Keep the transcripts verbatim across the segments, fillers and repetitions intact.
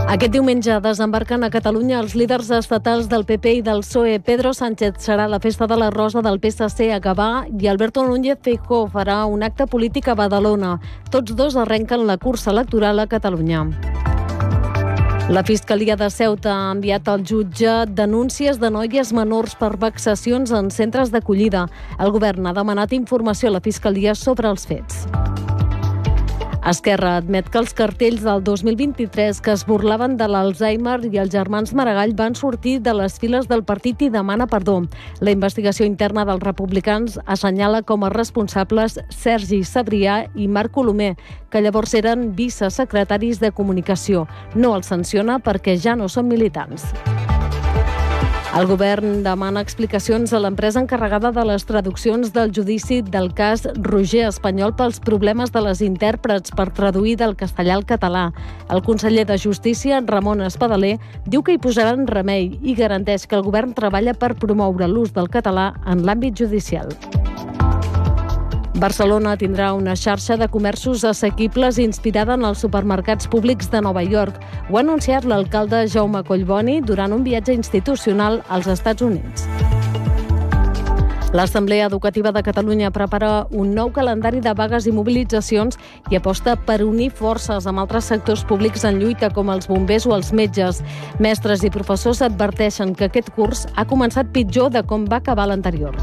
Aquest diumenge desembarquen a Catalunya els líders estatals del P P i del P S O E. Pedro Sánchez serà a la Festa de la Rosa del P S C a Gavà i Alberto Núñez Feijóo farà un acte polític a Badalona. Tots dos arrenquen la cursa electoral a Catalunya. La Fiscalia de Ceuta ha enviat al jutge denúncies de noies menors per vexacions en centres d'acollida. El govern ha demanat informació a la Fiscalia sobre els fets. Esquerra admet que els cartells del dos mil vint-i-tres que es burlaven de l'Alzheimer i els germans Maragall van sortir de les files del partit i demana perdó. La investigació interna dels republicans assenyala com a responsables Sergi Sabrià i Marc Colomer, que llavors eren vicesecretaris de Comunicació. No els sanciona perquè ja no són militants. El govern demana explicacions a l'empresa encarregada de les traduccions del judici del cas Roger Espanyol pels problemes de les intèrprets per traduir del castellà al català. El conseller de Justícia, Ramon Espadaler, diu que hi posaran remei i garanteix que el govern treballa per promoure l'ús del català en l'àmbit judicial. Barcelona tindrà una xarxa de comerços assequibles inspirada en els supermercats públics de Nova York. Ho ha anunciat l'alcalde Jaume Collboni durant un viatge institucional als Estats Units. L'Assemblea Educativa de Catalunya prepara un nou calendari de vagues i mobilitzacions i aposta per unir forces amb altres sectors públics en lluita com els bombers o els metges. Mestres i professors adverteixen que aquest curs ha començat pitjor de com va acabar l'anterior.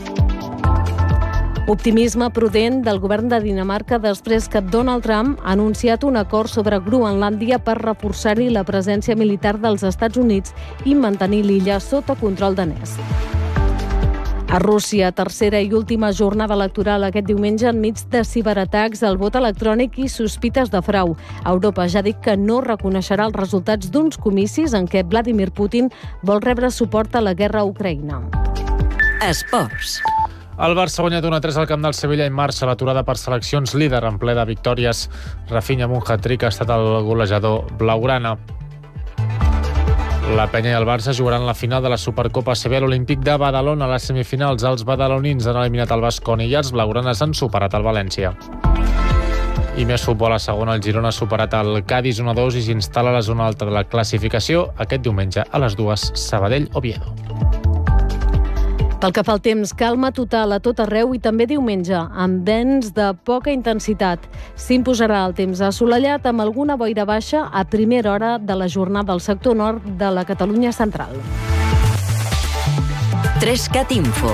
Optimisme prudent del govern de Dinamarca després que Donald Trump ha anunciat un acord sobre Groenlàndia per reforçar-hi la presència militar dels Estats Units i mantenir l'illa sota control danès. A Rússia, tercera i última jornada electoral aquest diumenge enmig de ciberatacs, el vot electrònic i sospites de frau. Europa ja ha dit que no reconeixerà els resultats d'uns comicis en què Vladimir Putin vol rebre suport a la guerra a Ucraïna. Esports. El Barça ha guanyat un a tres al camp del Sevilla i marxa l'aturada per seleccions líder en ple de victòries. Rafinha amb un hat-trick ha estat el golejador blaugrana. La Penya i el Barça jugaran la final de la Supercopa A C B a l'Olímpic de Badalona. A les semifinals, els badalonins han eliminat el Baskonia i els blaugranes han superat el València. I més futbol a segona, el Girona ha superat el Cádiz un a dos i s'instal·la a la zona alta de la classificació aquest diumenge a les dues, Sabadell-Oviedo. Pel que fa al temps, calma total a tot arreu i també diumenge, amb vents de poca intensitat. S'imposarà el temps assolellat amb alguna boira baixa a primera hora de la jornada al sector nord de la Catalunya central. Trescat Info.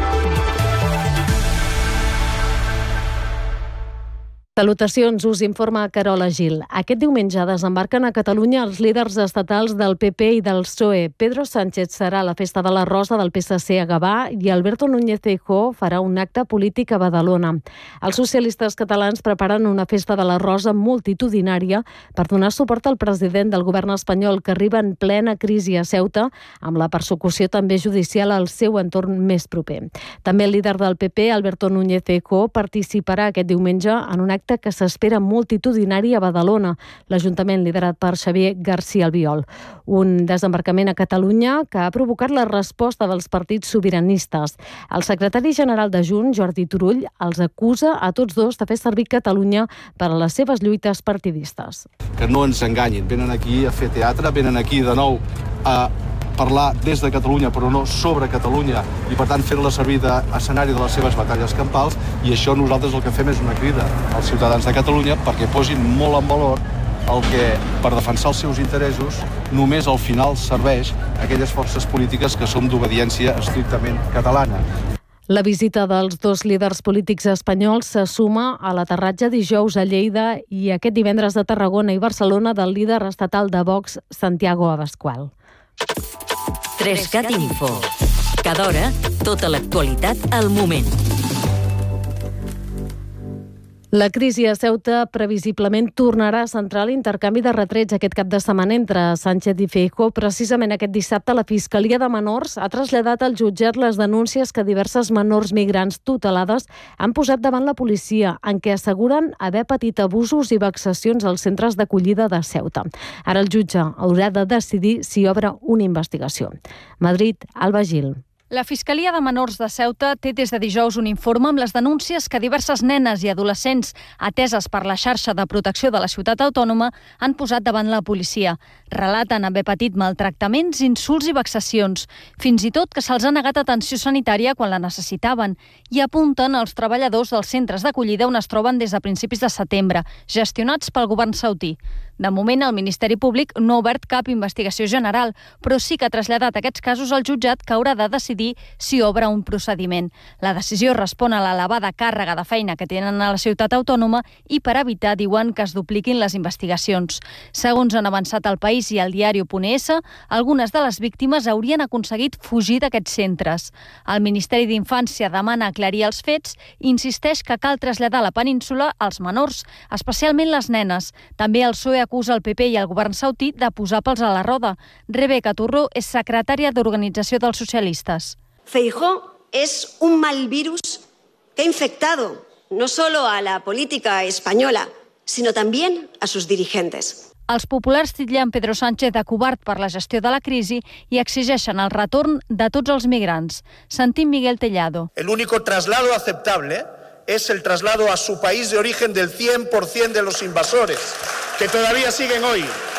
Salutacions, us informa Carola Gil. Aquest diumenge desembarquen a Catalunya els líders estatals del P P i del P S O E. Pedro Sánchez serà a la Festa de la Rosa del P S C a Gavà i Alberto Núñez Feijóo farà un acte polític a Badalona. Els socialistes catalans preparen una Festa de la Rosa multitudinària per donar suport al president del govern espanyol que arriba en plena crisi a Ceuta, amb la persecució també judicial al seu entorn més proper. També el líder del P P, Alberto Núñez Feijóo, participarà aquest diumenge en un acte que s'espera multitudinari a Badalona, l'Ajuntament liderat per Xavier García Albiol. Un desembarcament a Catalunya que ha provocat la resposta dels partits sobiranistes. El secretari general de Junts, Jordi Turull, els acusa a tots dos de fer servir Catalunya per a les seves lluites partidistes. Que no ens enganyin, venen aquí a fer teatre, venen aquí de nou a parlar des de Catalunya, però no sobre Catalunya, i per tant fer-la servir d'escenari de les seves batalles campals, i això nosaltres el que fem és una crida als ciutadans de Catalunya perquè posin molt en valor el que, per defensar els seus interessos, només al final serveix a aquelles forces polítiques que som d'obediència estrictament catalana. La visita dels dos líders polítics espanyols se suma a l'aterratge dijous a Lleida i aquest divendres a Tarragona i Barcelona del líder estatal de Vox, Santiago Abascal. Trescat Info. Cada hora, tota l'actualitat al moment. La crisi a Ceuta previsiblement tornarà a centrar l'intercanvi de retrets aquest cap de setmana entre Sánchez i Feijóo. Precisament aquest dissabte la Fiscalia de Menors ha traslladat al jutjat les denúncies que diverses menors migrants tutelades han posat davant la policia, en què asseguren haver patit abusos i vexacions als centres d'acollida de Ceuta. Ara el jutge haurà de decidir si obre una investigació. Madrid, Alba Gil. La Fiscalia de Menors de Ceuta té des de dijous un informe amb les denúncies que diverses nenes i adolescents ateses per la xarxa de protecció de la ciutat autònoma han posat davant la policia. Relaten haver patit maltractaments, insults i vexacions, fins i tot que se'ls ha negat atenció sanitària quan la necessitaven, i apunten als treballadors dels centres d'acollida on es troben des de principis de setembre, gestionats pel govern saudí. De moment, el Ministeri Públic no ha obert cap investigació general, però sí que ha traslladat aquests casos al jutjat, que haurà de decidir si obre un procediment. La decisió respon a l'elevada càrrega de feina que tenen a la ciutat autònoma i per evitar, diuen, que es dupliquin les investigacions. Segons han avançat El País i el diari.es, algunes de les víctimes haurien aconseguit fugir d'aquests centres. El Ministeri d'Infància demana aclarir els fets i insisteix que cal traslladar a la península els menors, especialment les nenes. També el P S O E acusa el P P i el govern saudí de posar pals a la roda. Rebeca Turró és secretària d'Organització dels Socialistes. Feijóo es un mal virus que ha infectado no solo a la política española, sino también a sus dirigentes. Els populars titllen Pedro Sánchez de covard per la gestió de la crisi i exigeixen el retorn de tots els migrants. Sentim Miguel Tellado. El único traslado aceptable es el traslado a su país de origen del cien por ciento de los invasores, que todavía siguen hoy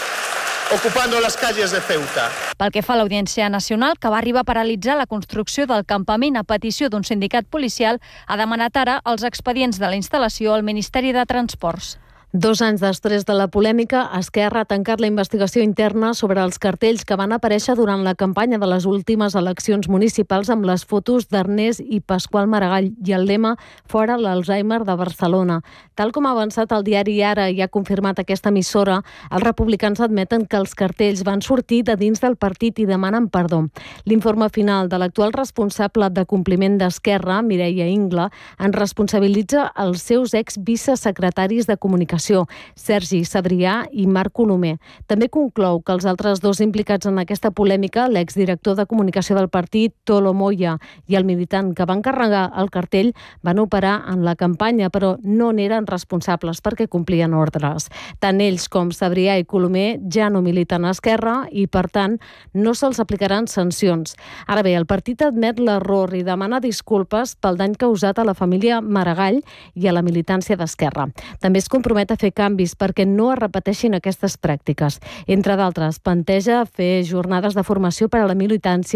ocupando las calles de Ceuta. Pel que fa a l'Audiència Nacional, que va arribar a paralitzar la construcció del campament a petició d'un sindicat policial, ha demanat ara els expedients de la instal·lació al Ministeri de Transports. Dos anys després de la polèmica, Esquerra ha tancat la investigació interna sobre els cartells que van aparèixer durant la campanya de les últimes eleccions municipals amb les fotos d'Ernest i Pasqual Maragall i el lema "Fora l'Alzheimer de Barcelona". Tal com ha avançat el diari Ara i ha confirmat aquesta emissora, els republicans admeten que els cartells van sortir de dins del partit i demanen perdó. L'informe final de l'actual responsable de compliment d'Esquerra, Mireia Ingla, en responsabilitza els seus ex-vicesecretaris de comunicació, Sergi Sabrià i Marc Colomer. També conclou que els altres dos implicats en aquesta polèmica, l'exdirector de comunicació del partit, Tolo Moya, i el militant que va encarregar el cartell, van operar en la campanya, però no n'eren responsables perquè complien ordres. Tant ells com Sabrià i Colomer ja no militen a Esquerra i, per tant, no se'ls aplicaran sancions. Ara bé, el partit admet l'error i demana disculpes pel dany causat a la família Maragall i a la militància d'Esquerra. També es compromet a fer canvis perquè no es repeteixin aquestes pràctiques. Entre d'altres, planteja fer jornades de formació per a la militància